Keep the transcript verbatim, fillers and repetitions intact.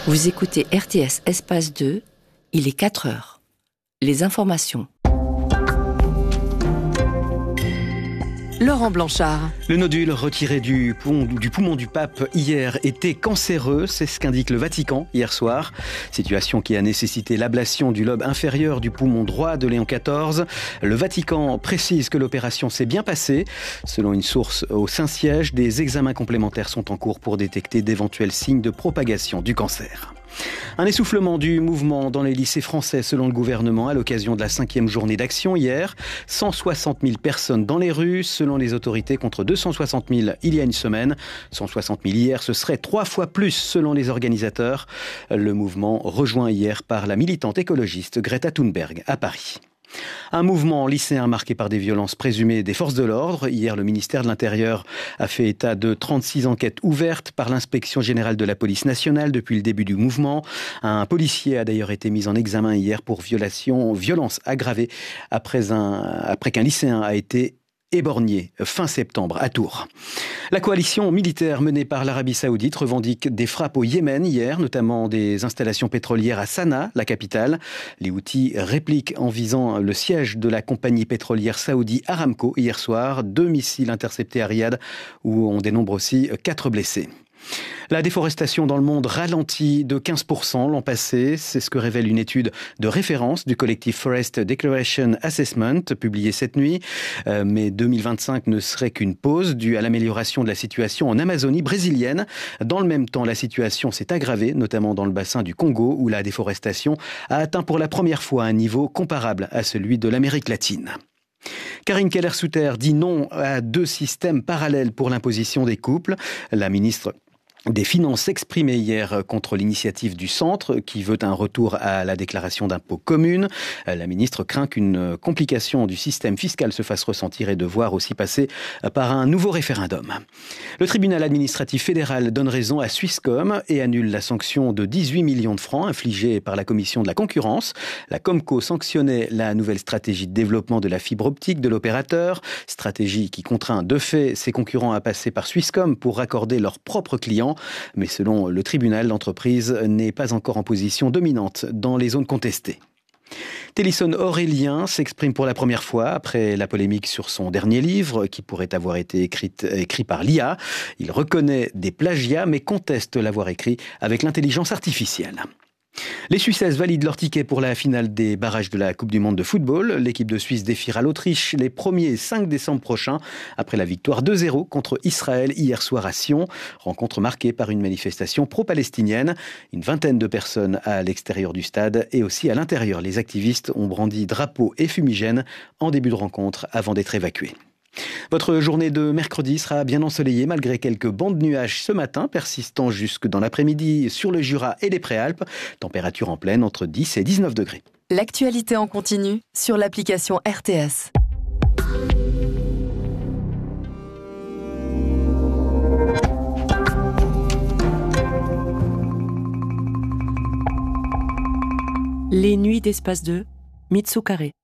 Vous écoutez R T S Espace deux, il est quatre heures. Les informations. Laurent Blanchard. Le nodule retiré du poumon, du poumon du pape hier était cancéreux, c'est ce qu'indique le Vatican hier soir. Situation qui a nécessité l'ablation du lobe inférieur du poumon droit de Léon quatorze. Le Vatican précise que l'opération s'est bien passée. Selon une source au Saint-Siège, des examens complémentaires sont en cours pour détecter d'éventuels signes de propagation du cancer. Un essoufflement du mouvement dans les lycées français selon le gouvernement à l'occasion de la cinquième journée d'action hier. cent soixante mille personnes dans les rues selon les autorités contre deux cent soixante mille il y a une semaine. cent soixante mille hier, ce serait trois fois plus selon les organisateurs. Le mouvement rejoint hier par la militante écologiste Greta Thunberg à Paris. Un mouvement lycéen marqué par des violences présumées des forces de l'ordre. Hier, le ministère de l'Intérieur a fait état de trente-six enquêtes ouvertes par l'inspection générale de la police nationale depuis le début du mouvement. Un policier a d'ailleurs été mis en examen hier pour violation, violence aggravée après, un, après qu'un lycéen a été éborgné fin septembre à Tours. La coalition militaire menée par l'Arabie Saoudite revendique des frappes au Yémen hier, notamment des installations pétrolières à Sanaa, la capitale. Les Houthis répliquent en visant le siège de la compagnie pétrolière saoudi Aramco hier soir. Deux missiles interceptés à Riyad où on dénombre aussi quatre blessés. La déforestation dans le monde ralentit de quinze pour cent l'an passé. C'est ce que révèle une étude de référence du collectif Forest Declaration Assessment, publiée cette nuit. Euh, mais deux mille vingt-cinq ne serait qu'une pause due à l'amélioration de la situation en Amazonie brésilienne. Dans le même temps, la situation s'est aggravée, notamment dans le bassin du Congo, où la déforestation a atteint pour la première fois un niveau comparable à celui de l'Amérique latine. Karine Keller-Souter dit non à deux systèmes parallèles pour l'imposition des couples. La ministre des Finances s'exprimait hier contre l'initiative du Centre qui veut un retour à la déclaration d'impôt commune. La ministre craint qu'une complication du système fiscal se fasse ressentir et de voir aussi passer par un nouveau référendum. Le tribunal administratif fédéral donne raison à Swisscom et annule la sanction de dix-huit millions de francs infligée par la commission de la concurrence. La Comco sanctionnait la nouvelle stratégie de développement de la fibre optique de l'opérateur, stratégie qui contraint de fait ses concurrents à passer par Swisscom pour raccorder leurs propres clients. Mais selon le tribunal, l'entreprise n'est pas encore en position dominante dans les zones contestées. Télisson Aurélien s'exprime pour la première fois après la polémique sur son dernier livre qui pourrait avoir été écrit, écrit par l'I A. Il reconnaît des plagiats mais conteste l'avoir écrit avec l'intelligence artificielle. Les Suissesses valident leur ticket pour la finale des barrages de la Coupe du Monde de football. L'équipe de Suisse défiera l'Autriche les premier et cinq décembre prochains après la victoire deux zéro contre Israël hier soir à Sion. Rencontre marquée par une manifestation pro-palestinienne. Une vingtaine de personnes à l'extérieur du stade et aussi à l'intérieur. Les activistes ont brandi drapeaux et fumigènes en début de rencontre avant d'être évacués. Votre journée de mercredi sera bien ensoleillée malgré quelques bancs de nuages ce matin, persistant jusque dans l'après-midi sur le Jura et les Préalpes. Température en pleine entre dix et dix-neuf degrés. L'actualité en continu sur l'application R T S. Les nuits d'Espace deux, Mitsu Carré.